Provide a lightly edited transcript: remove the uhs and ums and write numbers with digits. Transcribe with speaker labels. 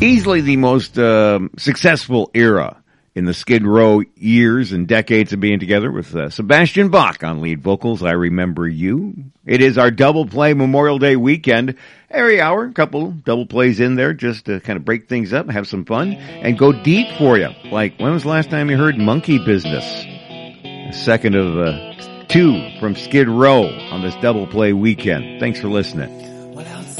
Speaker 1: Easily the most successful era in the Skid Row years and decades of being together with Sebastian Bach on lead vocals. I Remember You. It is our double play Memorial Day weekend. Every hour, a couple double plays in there just to kind of break things up, have some fun, and go deep for you. Like, when was the last time you heard Monkey Business? A second of two from Skid Row on this double play weekend. Thanks for listening.